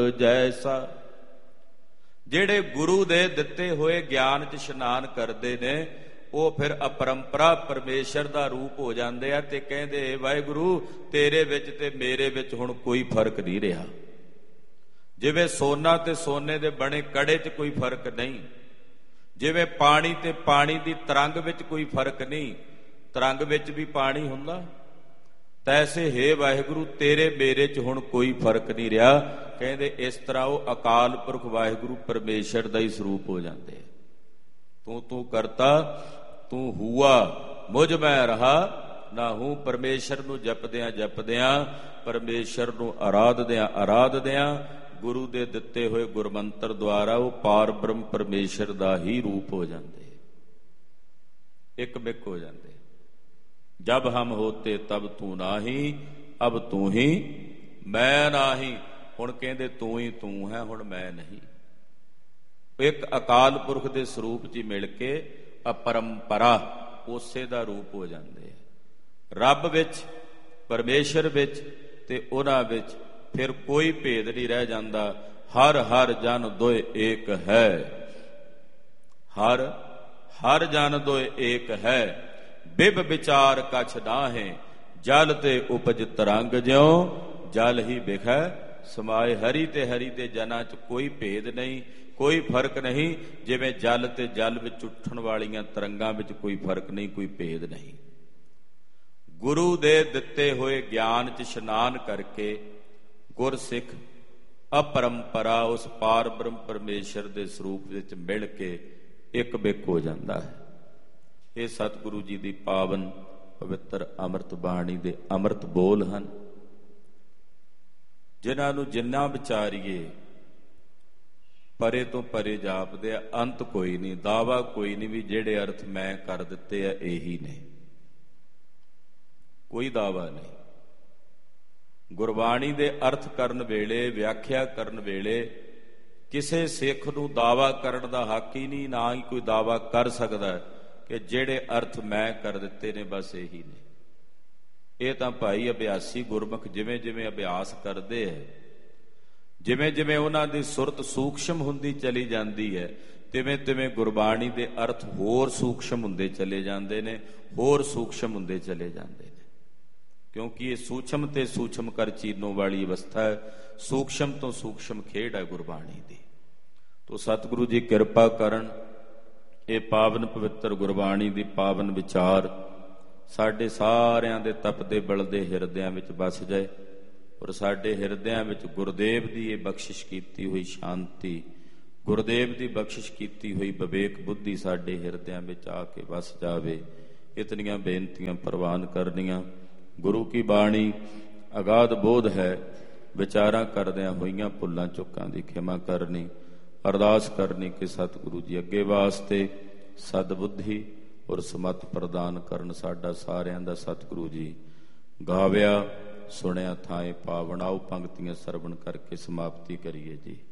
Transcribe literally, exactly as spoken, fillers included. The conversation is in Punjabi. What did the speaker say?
ਜੈਸਾ। ਜਿਹੜੇ ਗੁਰੂ ਦੇ ਦਿੱਤੇ ਹੋਏ ਗਿਆਨ 'ਚ ਇਸ਼ਨਾਨ ਕਰਦੇ ਨੇ ਉਹ ਫਿਰ ਅਪਰੰਪਰਾ ਪਰਮੇਸ਼ਰ ਦਾ ਰੂਪ ਹੋ ਜਾਂਦੇ ਆ ਤੇ ਕਹਿੰਦੇ ਵਾਹਿਗੁਰੂ ਤੇਰੇ ਵਿੱਚ ਤੇ ਮੇਰੇ ਵਿੱਚ ਹੁਣ ਕੋਈ ਫਰਕ ਨਹੀਂ ਰਿਹਾ। ਜਿਵੇਂ ਸੋਨਾ ਤੇ ਸੋਨੇ ਦੇ ਬਣੇ ਕੜੇ 'ਚ ਕੋਈ ਫਰਕ ਨਹੀਂ, ਜਿਵੇਂ ਪਾਣੀ ਤੇ ਪਾਣੀ ਦੀ ਤਰੰਗ ਵਿੱਚ ਕੋਈ ਫਰਕ ਨਹੀਂ, ਤਰੰਗ ਵਿੱਚ ਵੀ ਪਾਣੀ ਹੁੰਦਾ, ਤੈਸੇ ਹੇ ਵਾਹਿਗੁਰੂ ਤੇਰੇ ਮੇਰੇ 'ਚ ਹੁਣ ਕੋਈ ਫਰਕ ਨਹੀਂ ਰਿਹਾ। ਕਹਿੰਦੇ ਇਸ ਤਰ੍ਹਾਂ ਉਹ ਅਕਾਲ ਪੁਰਖ ਵਾਹਿਗੁਰੂ ਪਰਮੇਸ਼ਰ ਦਾ ਹੀ ਸਰੂਪ ਹੋ ਜਾਂਦੇ। ਤੂੰ ਤੂੰ ਕਰਤਾ ਤੂੰ ਹੂਆ ਮੁਝ ਮੈਂ ਰਹਾ ਨਾ ਹੂੰ। ਪਰਮੇਸ਼ਰ ਨੂੰ ਜਪਦਿਆਂ ਜਪਦਿਆਂ ਪਰਮੇਸ਼ਰ ਨੂੰ ਆਰਾਧਦਿਆਂ ਆਰਾਧਦਿਆਂ ਗੁਰੂ ਦੇ ਦਿੱਤੇ ਹੋਏ ਗੁਰਮੰਤਰ ਦੁਆਰਾ ਉਹ ਪਾਰ ਬ੍ਰਹਮ ਪਰਮੇਸ਼ਰ ਦਾ ਹੀ ਰੂਪ ਹੋ ਜਾਂਦੇ, ਇੱਕ ਮਿਕ ਹੋ ਜਾਂਦੇ। ਜਬ ਹਮ ਹੋਤੇ ਤਬ ਤੂੰ ਨਾਹੀ ਅਬ ਤੂੰ ਹੀ ਮੈਂ ਨਾਹੀ। ਹੁਣ ਕਹਿੰਦੇ ਤੂੰ ਹੀ ਤੂੰ ਹੈ, ਹੁਣ ਮੈਂ ਨਹੀਂ। ਇੱਕ ਅਕਾਲ ਪੁਰਖ ਦੇ ਸਰੂਪ 'ਚ ਮਿਲ ਕੇ ਅਪਰੰਪਰਾ ਉਸੇ ਦਾ ਰੂਪ ਹੋ ਜਾਂਦੇ। ਰੱਬ ਵਿੱਚ ਪਰਮੇਸ਼ਰ ਵਿੱਚ ਤੇ ਉਹਨਾਂ ਵਿੱਚ ਫਿਰ ਕੋਈ ਭੇਦ ਨਹੀਂ ਰਹਿ ਜਾਂਦਾ। ਹਰ ਹਰ ਜਨ ਦੋਇ ਏਕ ਹੈ, ਹਰ ਹਰ ਜਨ ਦੋਇ ਏਕ ਹੈ। ਬਿਬ ਵਿਚਾਰ ਕਛ ਨਾਹੇ ਜਲ ਤੇ ਉਪਜ ਤਰੰਗ ਜਿਉ ਜਲ ਹੀ ਬਿਖੈ ਸਮਾਏ। ਹਰੀ ਤੇ ਹਰੀ ਦੇ ਜਨਾਂ 'ਚ ਕੋਈ ਭੇਦ ਨਹੀਂ, ਕੋਈ ਫਰਕ ਨਹੀਂ। ਜਿਵੇਂ ਜਲ ਤੇ ਜਲ ਵਿੱਚ ਉੱਠਣ ਵਾਲੀਆਂ ਤਰੰਗਾਂ ਵਿੱਚ ਕੋਈ ਫਰਕ ਨਹੀਂ, ਕੋਈ ਭੇਦ ਨਹੀਂ। ਗੁਰੂ ਦੇ ਦਿੱਤੇ ਹੋਏ ਗਿਆਨ 'ਚ ਇਸ਼ਨਾਨ ਕਰਕੇ ਗੁਰਸਿੱਖ ਅਪਰੰਪਰਾ ਉਸ ਪਾਰ ਬ੍ਰਹਮ ਪਰਮੇਸ਼ਰ ਦੇ ਸਰੂਪ ਵਿੱਚ ਮਿਲ ਕੇ ਇੱਕ ਬਿਕ ਹੋ ਜਾਂਦਾ ਹੈ। ਇਹ ਸਤਿਗੁਰੂ ਜੀ ਦੀ ਪਾਵਨ ਪਵਿੱਤਰ ਅੰਮ੍ਰਿਤ ਬਾਣੀ ਦੇ ਅੰਮ੍ਰਿਤ ਬੋਲ ਹਨ, ਜਿਨ੍ਹਾਂ ਨੂੰ ਜਿੰਨਾ ਵਿਚਾਰੀਏ ਪਰੇ ਤੋਂ ਪਰੇ ਜਾਪਦੇ ਆ। ਅੰਤ ਕੋਈ ਨਹੀਂ, ਦਾਵਾ ਕੋਈ ਨਹੀਂ ਵੀ ਜਿਹੜੇ ਅਰਥ ਮੈਂ ਕਰ ਦਿੱਤੇ ਆ ਇਹੀ ਨੇ, ਕੋਈ ਦਾਵਾ ਨਹੀਂ। ਗੁਰਬਾਣੀ ਦੇ ਅਰਥ ਕਰਨ ਵੇਲੇ, ਵਿਆਖਿਆ ਕਰਨ ਵੇਲੇ ਕਿਸੇ ਸਿੱਖ ਨੂੰ ਦਾਵਾ ਕਰਨ ਦਾ ਹੱਕ ਹੀ ਨਹੀਂ, ਨਾ ਹੀ ਕੋਈ ਦਾਵਾ ਕਰ ਸਕਦਾ ਕਿ ਜਿਹੜੇ ਅਰਥ ਮੈਂ ਕਰ ਦਿੱਤੇ ਨੇ ਬਸ ਇਹੀ ਨੇ। ਇਹ ਤਾਂ ਭਾਈ ਅਭਿਆਸੀ ਗੁਰਮੁਖ ਜਿਵੇਂ ਜਿਵੇਂ ਅਭਿਆਸ ਕਰਦੇ ਹੈ, ਜਿਵੇਂ ਜਿਵੇਂ ਉਹਨਾਂ ਦੀ ਸੁਰਤ ਸੂਖਸ਼ਮ ਹੁੰਦੀ ਚਲੀ ਜਾਂਦੀ ਹੈ, ਤਿਵੇਂ ਤਿਵੇਂ ਗੁਰਬਾਣੀ ਦੇ ਅਰਥ ਹੋਰ ਸੂਖਸ਼ਮ ਹੁੰਦੇ ਚਲੇ ਜਾਂਦੇ ਨੇ, ਹੋਰ ਸੂਖਸ਼ਮ ਹੁੰਦੇ ਚਲੇ ਜਾਂਦੇ ਨੇ। ਕਿਉਂਕਿ ਇਹ ਸੂਖਸ਼ਮ ਤੇ ਸੂਖਸ਼ਮ ਕਰ ਚੀਨੋਂ ਵਾਲੀ ਅਵਸਥਾ ਹੈ, ਸੂਖਸ਼ਮ ਤੋਂ ਸੂਖਸ਼ਮ ਖੇਡ ਹੈ ਗੁਰਬਾਣੀ ਦੀ। ਤੋ ਸਤਿਗੁਰੂ ਜੀ ਕਿਰਪਾ ਕਰਨ, ਇਹ ਪਾਵਨ ਪਵਿੱਤਰ ਗੁਰਬਾਣੀ ਦੀ ਪਾਵਨ ਵਿਚਾਰ ਸਾਡੇ ਸਾਰਿਆਂ ਦੇ ਤਪਦੇ ਬਲਦੇ ਹਿਰਦਿਆਂ ਵਿੱਚ ਵਸ ਜਾਏ, ਔਰ ਸਾਡੇ ਹਿਰਦਿਆਂ ਵਿੱਚ ਗੁਰਦੇਵ ਦੀ ਇਹ ਬਖਸ਼ਿਸ਼ ਕੀਤੀ ਹੋਈ ਸ਼ਾਂਤੀ, ਗੁਰਦੇਵ ਦੀ ਬਖਸ਼ਿਸ਼ ਕੀਤੀ ਹੋਈ ਵਿਵੇਕ ਬੁੱਧੀ ਸਾਡੇ ਹਿਰਦਿਆਂ ਵਿੱਚ ਆ ਕੇ ਵਸ ਜਾਵੇ। ਇਤਨੀਆਂ ਬੇਨਤੀਆਂ ਪ੍ਰਵਾਨ ਕਰਨੀਆਂ। ਗੁਰੂ ਕੀ ਬਾਣੀ ਅਗਾਧ ਬੋਧ ਹੈ, ਵਿਚਾਰਾਂ ਕਰਦਿਆਂ ਹੋਈਆਂ ਭੁੱਲਾਂ ਚੁੱਕਾਂ ਦੀ ਖਿਮਾ ਕਰਨੀ। ਅਰਦਾਸ ਕਰਨੀ ਕਿ ਸਤਿਗੁਰੂ ਜੀ ਅੱਗੇ ਵਾਸਤੇ ਸਦਬੁੱਧੀ ਔਰ ਸਮਤ ਪ੍ਰਦਾਨ ਕਰਨ। ਸਾਡਾ ਸਾਰਿਆਂ ਦਾ ਸਤਿਗੁਰੂ ਜੀ ਗਾਵਿਆ ਸੁਣਿਆ ਥਾਏ ਪਾਵਨ। ਆਓ ਪੰਕਤੀਆਂ ਸਰਵਣ ਕਰਕੇ ਸਮਾਪਤੀ ਕਰੀਏ ਜੀ।